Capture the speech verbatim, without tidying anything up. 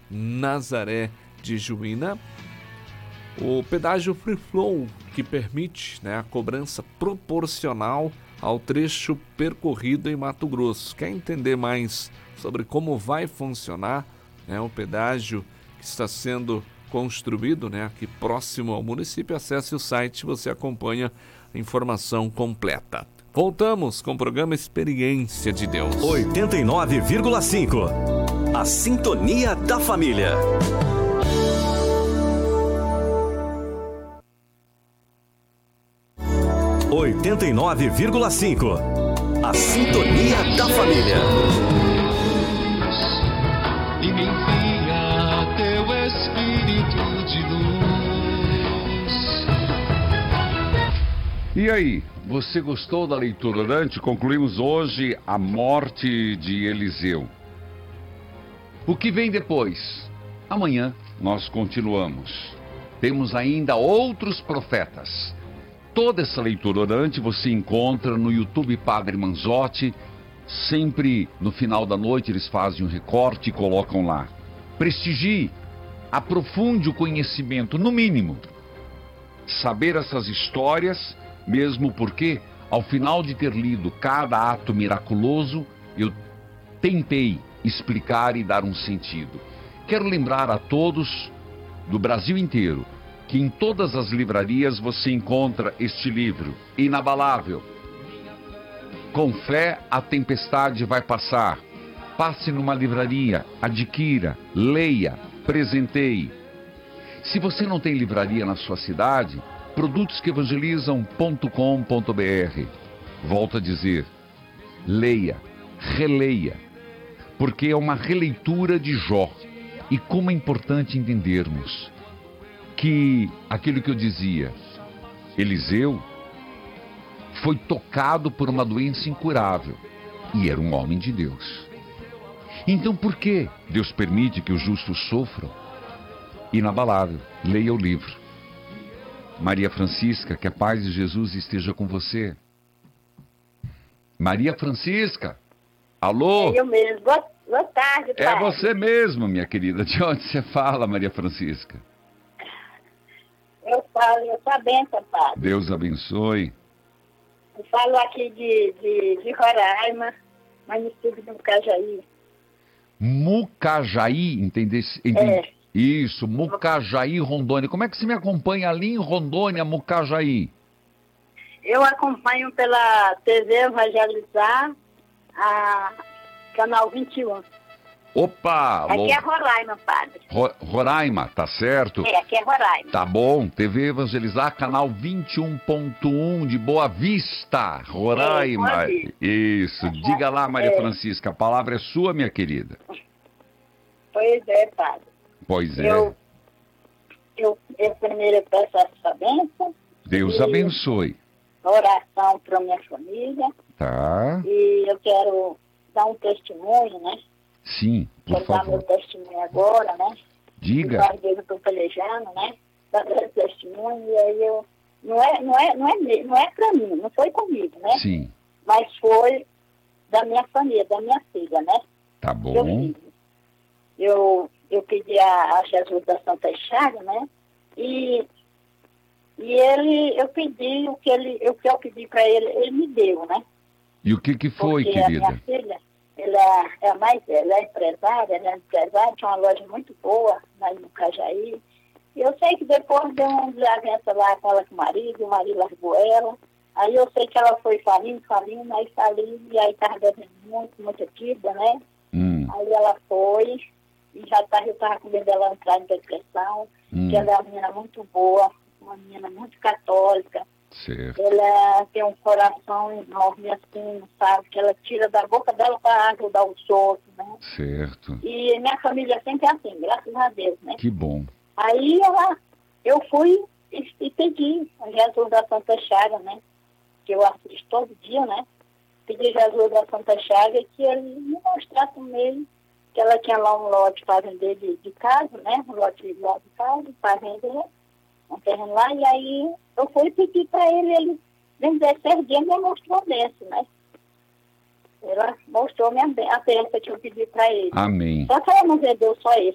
Nazaré de Juína. O pedágio Free Flow, que permite, né, a cobrança proporcional ao trecho percorrido em Mato Grosso. Quer entender mais sobre como vai funcionar, né, o pedágio que está sendo construído, né, aqui próximo ao município? Acesse o site, você acompanha a informação completa. Voltamos com o programa Experiência de Deus. oitenta e nove vírgula cinco. A sintonia da família. oitenta e nove vírgula cinco. A sintonia da família. E me envia teu espírito de luz. E aí, você gostou da leitura orante? Concluímos hoje a morte de Eliseu. O que vem depois? Amanhã nós continuamos. Temos ainda outros profetas. Toda essa leitura orante você encontra no YouTube Padre Manzotti. Sempre no final da noite eles fazem um recorte e colocam lá. Prestigie, aprofunde o conhecimento, no mínimo. Saber essas histórias, mesmo porque, ao final de ter lido cada ato miraculoso, eu tentei explicar e dar um sentido. Quero lembrar a todos do Brasil inteiro que em todas as livrarias você encontra este livro, inabalável. Com fé, a tempestade vai passar. Passe numa livraria, adquira, leia, presenteie. Se você não tem livraria na sua cidade, produtos que evangelizam ponto com ponto b r. Volto a dizer, leia, releia, porque é uma releitura de Jó. E como é importante entendermos que aquilo que eu dizia, Eliseu foi tocado por uma doença incurável e era um homem de Deus. Então por que Deus permite que os justos sofram? Inabalável, leia o livro. Maria Francisca, que a paz de Jesus esteja com você. Maria Francisca, alô? É eu mesmo. Boa, boa tarde, pai. É você mesmo, minha querida. De onde você fala, Maria Francisca? Eu falo, eu sou a benção, padre. Deus abençoe. Eu falo aqui de, de, de Roraima, município do Mucajaí. Mucajaí, entende? É. Isso, Mucajaí, Rondônia. Como é que você me acompanha ali em Rondônia, Mucajaí? Eu acompanho pela T V Evangelizar, a canal vinte e um. Opa! Aqui lou... é Roraima, padre. Ro... Roraima, tá certo? É, aqui é Roraima. Tá bom, T V Evangelizar, canal vinte e um ponto um de Boa Vista, Roraima. É, Boa Vista. Isso, diga lá, Maria É. Francisca, a palavra é sua, minha querida. Pois é, padre. Pois é. Eu, eu, eu primeiro peço essa bênção. Deus e abençoe. Oração para minha família. Tá? E eu quero dar um testemunho, né? Sim, por Quero dar meu favor. testemunho agora, né? Diga. Várias vezes eu estou pelejando, né? Dar meu testemunho, e aí eu... Não é, não é, não é, me- não é para mim, não foi comigo, né? Sim, Mas foi da minha família, da minha filha, né? tá Meu bom. filho. Eu, eu pedi a, a Jesus da Santa Chaga, né? E, e ele, eu pedi o que, ele, o que eu pedi para ele, ele me deu, né? E o que que foi, Porque a minha querida? filha, ela é a mais, ela é empresária, ela é empresária, tinha uma loja muito boa lá no Cajaí. E eu sei que depois deu uma desavença lá com ela com o marido, o marido largou ela. Aí eu sei que ela foi falindo, falindo, aí falindo, e aí estava devendo muito, muita dívida, né? Hum, Aí ela foi, e já tá, eu estava com medo dela entrar em depressão, hum, que ela é uma menina muito boa, uma menina muito católica. certo. Ela tem um coração enorme, assim, sabe? Que ela tira da boca dela para ajudar os outros, né? Certo. E minha família sempre é assim, graças a Deus, né? Que bom. Aí ela, eu fui e, e pedi a Jesus da Santa Chaga, né? Que eu assisto todo dia, né? Pedi a Jesus da Santa Chaga que ele me mostrasse o meio, que ela tinha lá um lote para vender de, de casa, né? Um lote lá de casa para vender, um terreno lá, e aí eu fui pedir para ele, ele, em dezesseis dias, me mostrou a bênção, né? Ela mostrou minha, ben- a bênção que eu pedi para ele. Amém. Só que ela não vendeu só esse,